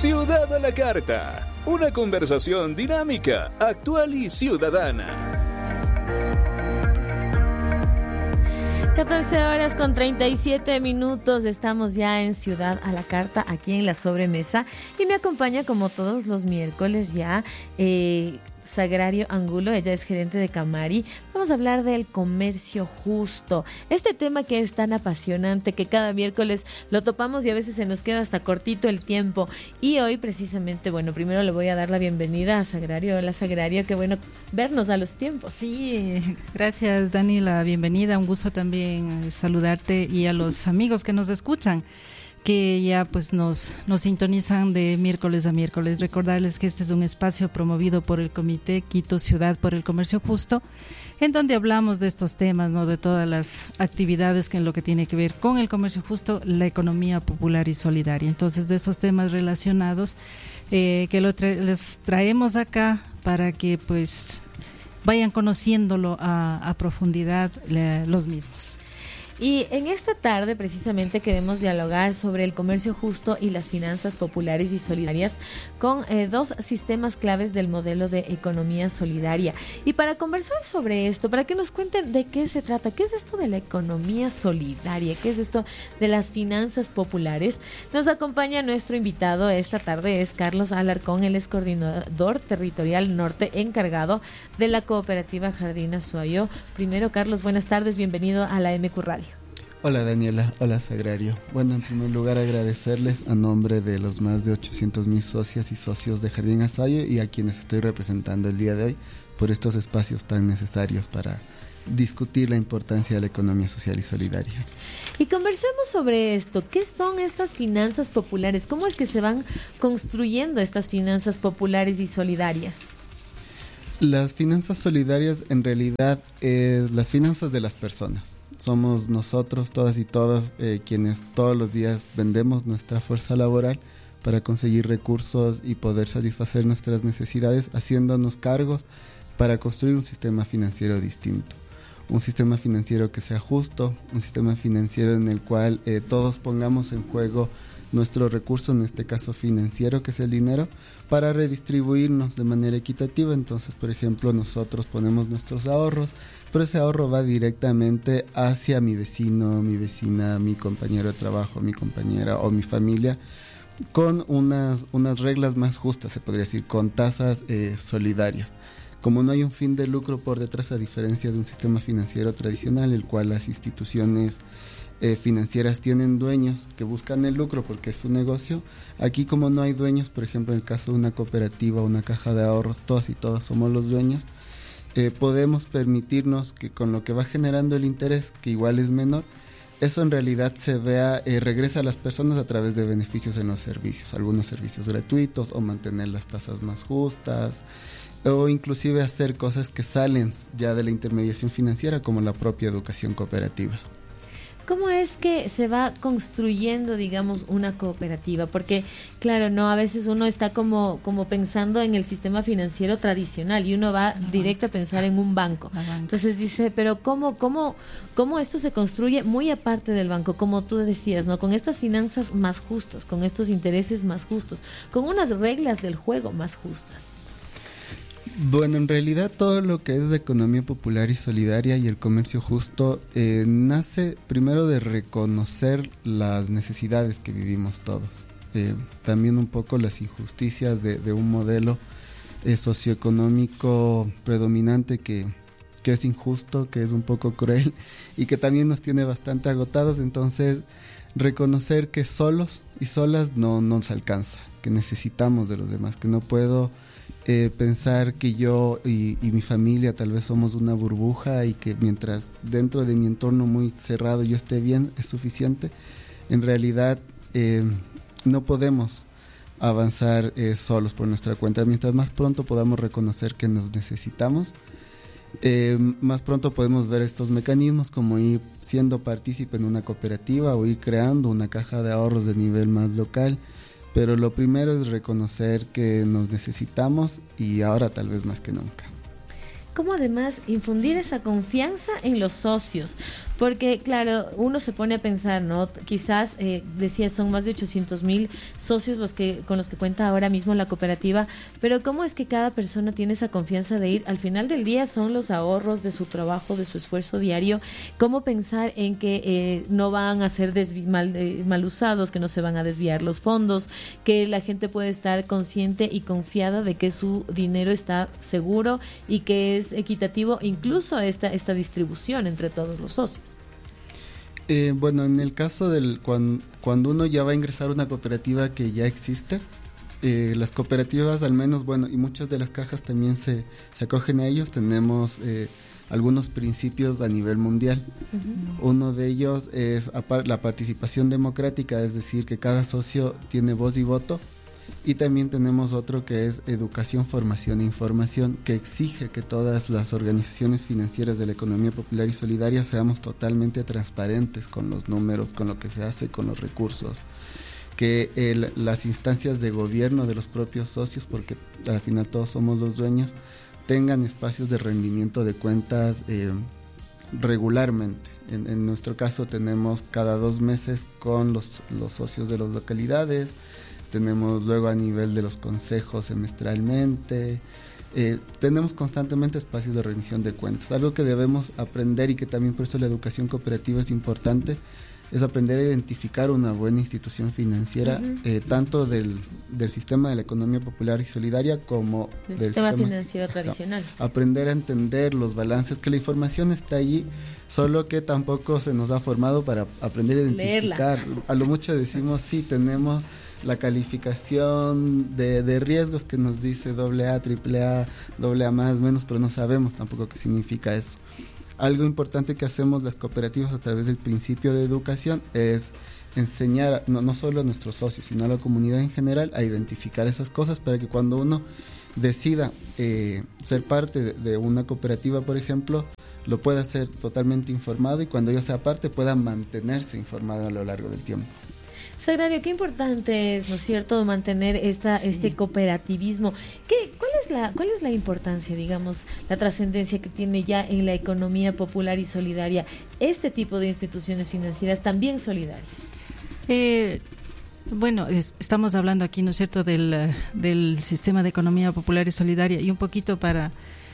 Ciudad a la Carta, una conversación dinámica, actual y ciudadana. 14:37, estamos ya en Ciudad a la Carta, aquí en la sobremesa, y me acompaña como todos los miércoles ya Sagrario Angulo. Ella es gerente de Camari. Vamos a hablar del comercio justo, este tema que es tan apasionante, que cada miércoles lo topamos y a veces se nos queda hasta cortito el tiempo. Y hoy precisamente, bueno, primero le voy a dar la bienvenida a Sagrario. Hola Sagrario, qué bueno vernos a los tiempos. Sí, gracias Dani, la bienvenida, un gusto también saludarte y a los amigos que nos escuchan, que ya pues nos sintonizan de miércoles a miércoles. Recordarles que este es un espacio promovido por el Comité Quito Ciudad por el Comercio Justo, en donde hablamos de estos temas, ¿no? De todas las actividades que en lo que tiene que ver con el comercio justo, la economía popular y solidaria. Entonces, de esos temas relacionados les traemos acá para que pues vayan conociéndolo a profundidad los mismos. Y en esta tarde precisamente queremos dialogar sobre el comercio justo y las finanzas populares y solidarias con dos sistemas claves del modelo de economía solidaria. Y para conversar sobre esto, para que nos cuenten de qué se trata, qué es esto de la economía solidaria, qué es esto de las finanzas populares, nos acompaña nuestro invitado esta tarde, es Carlos Alarcón. Él es coordinador territorial norte encargado de la cooperativa Jardín Azuayo. Primero, Carlos, buenas tardes, bienvenido a la MQ Radio. Hola Daniela, hola Sagrario. Bueno, en primer lugar agradecerles a nombre de los más de 800,000 socias y socios de Jardín Azuayo y a quienes estoy representando el día de hoy por estos espacios tan necesarios para discutir la importancia de la economía social y solidaria. Y conversemos sobre esto. ¿Qué son estas finanzas populares? ¿Cómo es que se van construyendo estas finanzas populares y solidarias? Las finanzas solidarias en realidad es las finanzas de las personas. Somos nosotros, todas y todas, quienes todos los días vendemos nuestra fuerza laboral para conseguir recursos y poder satisfacer nuestras necesidades, haciéndonos cargos para construir un sistema financiero distinto. Un sistema financiero que sea justo, un sistema financiero en el cual todos pongamos en juego nuestro recurso, en este caso financiero, que es el dinero, para redistribuirnos de manera equitativa. Entonces, por ejemplo, nosotros ponemos nuestros ahorros, pero ese ahorro va directamente hacia mi vecino, mi vecina, mi compañero de trabajo, mi compañera o mi familia, con unas reglas más justas, se podría decir, con tasas solidarias. Como no hay un fin de lucro por detrás, a diferencia de un sistema financiero tradicional, el cual las instituciones financieras tienen dueños que buscan el lucro porque es su negocio. Aquí, como no hay dueños, por ejemplo en el caso de una cooperativa o una caja de ahorros, todas y todas somos los dueños, podemos permitirnos que con lo que va generando el interés, que igual es menor, eso en realidad se vea, regresa a las personas a través de beneficios en los servicios, algunos servicios gratuitos o mantener las tasas más justas, o inclusive hacer cosas que salen ya de la intermediación financiera, como la propia educación cooperativa. ¿Cómo es que se va construyendo, digamos, una cooperativa? Porque, claro, no, a veces uno está como pensando en el sistema financiero tradicional y uno va directo a pensar en un banco. Entonces dice, pero ¿cómo esto se construye muy aparte del banco? Como tú decías, ¿no? Con estas finanzas más justas, con estos intereses más justos, con unas reglas del juego más justas. Bueno, en realidad todo lo que es de economía popular y solidaria y el comercio justo nace primero de reconocer las necesidades que vivimos todos. También un poco las injusticias de un modelo socioeconómico predominante que es injusto, que es un poco cruel y que también nos tiene bastante agotados. Entonces, reconocer que solos y solas no nos alcanza, que necesitamos de los demás, que no puedo pensar que yo y mi familia tal vez somos una burbuja y que mientras dentro de mi entorno muy cerrado yo esté bien es suficiente. En realidad no podemos avanzar solos por nuestra cuenta. Mientras más pronto podamos reconocer que nos necesitamos, más pronto podemos ver estos mecanismos como ir siendo partícipe en una cooperativa o ir creando una caja de ahorros de nivel más local. Pero lo primero es reconocer que nos necesitamos y ahora tal vez más que nunca. ¿Cómo además infundir esa confianza en los socios? Porque, claro, uno se pone a pensar, ¿no? Quizás, decía, son más de 800,000 socios con los que cuenta ahora mismo la cooperativa, pero ¿cómo es que cada persona tiene esa confianza de ir? Al final del día son los ahorros de su trabajo, de su esfuerzo diario. ¿Cómo pensar en que no van a ser mal usados, que no se van a desviar los fondos, que la gente puede estar consciente y confiada de que su dinero está seguro y que es equitativo, incluso esta distribución entre todos los socios? Bueno, en el caso cuando uno ya va a ingresar a una cooperativa que ya existe, las cooperativas al menos, bueno, y muchas de las cajas también se acogen a ellos, tenemos algunos principios a nivel mundial. Uh-huh. Uno de ellos es la participación democrática, es decir, que cada socio tiene voz y voto. Y también tenemos otro que es educación, formación e información, que exige que todas las organizaciones financieras de la economía popular y solidaria seamos totalmente transparentes con los números, con lo que se hace, con los recursos, que las instancias de gobierno de los propios socios, porque al final todos somos los dueños, tengan espacios de rendimiento de cuentas regularmente. En nuestro caso tenemos cada 2 meses con los socios de las localidades. Tenemos luego a nivel de los consejos semestralmente, tenemos constantemente espacios de rendición de cuentas. Algo que debemos aprender y que también por eso la educación cooperativa es importante, es aprender a identificar una buena institución financiera, uh-huh. Tanto del sistema de la economía popular y solidaria como del sistema financiero tradicional. No, aprender a entender los balances, que la información está allí, solo que tampoco se nos ha formado para aprender a identificar. Leerla. A lo mucho decimos, sí, tenemos la calificación de riesgos que nos dice AA, AAA, AA más, menos, pero no sabemos tampoco qué significa eso. Algo importante que hacemos las cooperativas a través del principio de educación es enseñar, no solo a nuestros socios, sino a la comunidad en general, a identificar esas cosas para que cuando uno decida ser parte de una cooperativa, por ejemplo, lo pueda hacer totalmente informado y cuando ya sea parte pueda mantenerse informado a lo largo del tiempo. Sagrario, qué importante es, ¿no es cierto?, mantener este cooperativismo. ¿Cuál es la importancia, digamos, la trascendencia que tiene ya en la economía popular y solidaria este tipo de instituciones financieras también solidarias? Bueno, estamos hablando aquí, ¿no es cierto?, del sistema de economía popular y solidaria, y un poquito para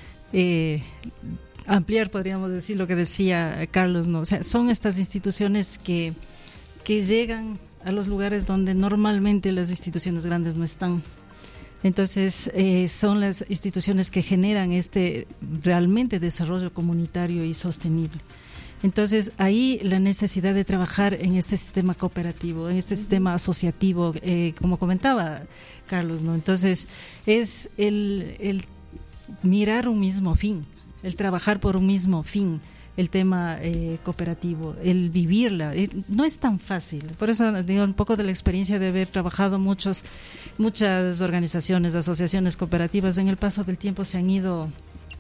ampliar, podríamos decir, lo que decía Carlos, ¿no? O sea, son estas instituciones que llegan a los lugares donde normalmente las instituciones grandes no están. Entonces, son las instituciones que generan realmente desarrollo comunitario y sostenible. Entonces, ahí la necesidad de trabajar en este sistema cooperativo, en este sistema asociativo, como comentaba Carlos, ¿no? Entonces, es el mirar un mismo fin, el trabajar por un mismo fin, el tema cooperativo, el vivirla, no es tan fácil. Por eso digo, un poco de la experiencia de haber trabajado muchas organizaciones, asociaciones cooperativas, en el paso del tiempo se han ido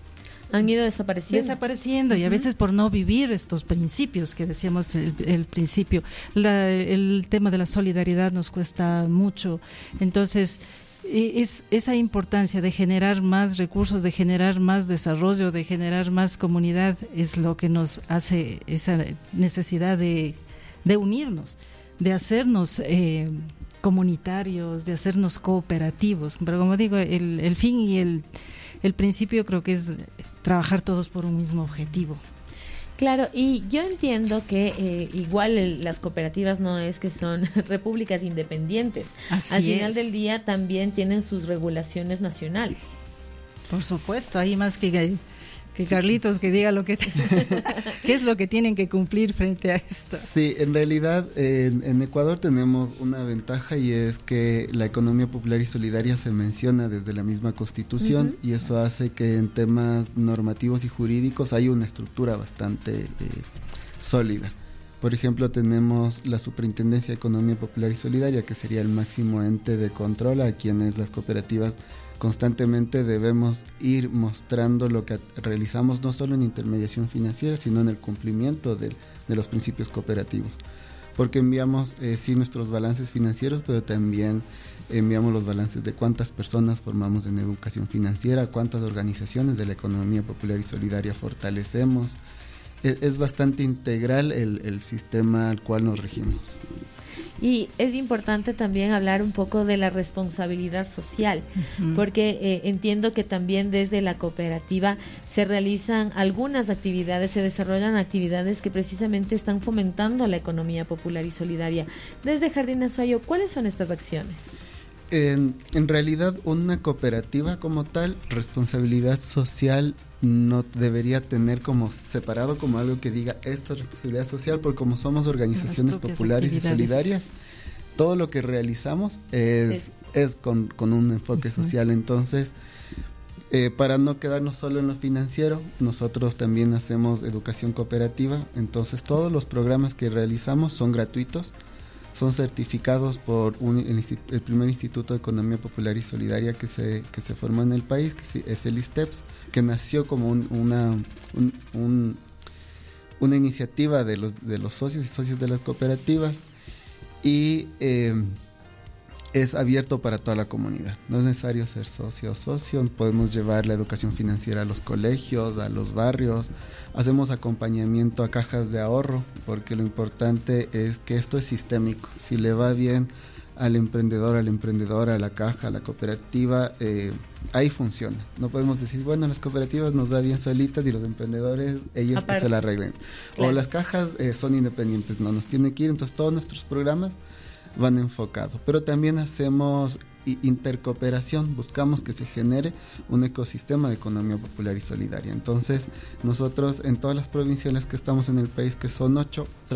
desapareciendo y a veces por no vivir estos principios que decíamos el principio. El tema de la solidaridad nos cuesta mucho. Entonces, es esa importancia de generar más recursos, de generar más desarrollo, de generar más comunidad, es lo que nos hace esa necesidad de unirnos, de hacernos comunitarios, de hacernos cooperativos. Pero como digo, el fin y el principio creo que es trabajar todos por un mismo objetivo. Claro, y yo entiendo que igual las cooperativas no es que son repúblicas independientes. Así Al final del día también tienen sus regulaciones nacionales. Por supuesto, hay más que Carlitos que diga qué es lo que tienen que cumplir frente a esto. Sí, en realidad en Ecuador tenemos una ventaja y es que la economía popular y solidaria se menciona desde la misma Constitución, uh-huh. Y eso hace que en temas normativos y jurídicos hay una estructura bastante sólida. Por ejemplo, tenemos la Superintendencia de Economía Popular y Solidaria, que sería el máximo ente de control a quienes las cooperativas constantemente debemos ir mostrando lo que realizamos, no solo en intermediación financiera, sino en el cumplimiento de los principios cooperativos. Porque enviamos, sí, nuestros balances financieros, pero también enviamos los balances de cuántas personas formamos en educación financiera, cuántas organizaciones de la economía popular y solidaria fortalecemos, es bastante integral el sistema al cual nos regimos. Y es importante también hablar un poco de la responsabilidad social, porque entiendo que también desde la cooperativa se realizan algunas actividades, se desarrollan actividades que precisamente están fomentando la economía popular y solidaria. Desde Jardín Azuayo, ¿cuáles son estas acciones? En realidad, una cooperativa como tal, responsabilidad social no debería tener como separado como algo que diga esto es responsabilidad social, porque como somos organizaciones populares y solidarias, todo lo que realizamos es con un enfoque social. Entonces, para no quedarnos solo en lo financiero, nosotros también hacemos educación cooperativa. Entonces, todos los programas que realizamos son gratuitos, son certificados por el primer Instituto de Economía Popular y Solidaria que se formó en el país, que es el ISTEPS, que nació como una iniciativa de los socios y socios de las cooperativas, y es abierto para toda la comunidad. No es necesario ser socio o socio, podemos llevar la educación financiera a los colegios, a los barrios, hacemos acompañamiento a cajas de ahorro, porque lo importante es que esto es sistémico. Si le va bien al emprendedor, a la emprendedora, a la caja, a la cooperativa, ahí funciona. No podemos decir, bueno, las cooperativas nos va bien solitas y los emprendedores, ellos que se la arreglen. Claro. O las cajas son independientes, no nos tiene que ir. Entonces todos nuestros programas van enfocados, pero también hacemos intercooperación, buscamos que se genere un ecosistema de economía popular y solidaria. Entonces nosotros en todas las provincias en las que estamos en el país, que son 8,